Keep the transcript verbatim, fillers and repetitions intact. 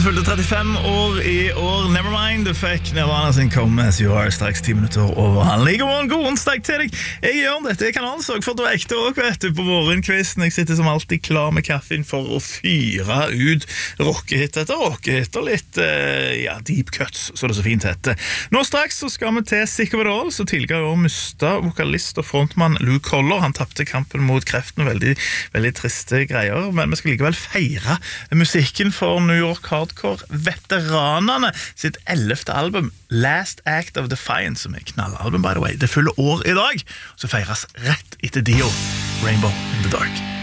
som fylte trettifem år i år. Nevermind, du fikk Nirvana sin Come As You Are straks ti minutter over halv ni. God onsdag til deg. Jeg gjør dette i kanalsorg for du er ekte også, vet du, på morgenkvisten. Jeg sitter som alltid klar med kaffen for å fyre ut rockehit etter rockehit og litt, uh, ja, deep cuts, så det så fint heter. Nå straks så skal vi til Sick of It All, så tidligere år mistet vokalist og frontmann Luke Collar. Han tappte kampen mot kreften, veldig, veldig triste greier, men vi skal likevel feire musikken for New York Hardcore-veteranene sitt ellevte album, Last Act of Defiance, som er knallalbum, by the way. Det fyller år i dag, så feires rett etter Dio, Rainbow in the Dark.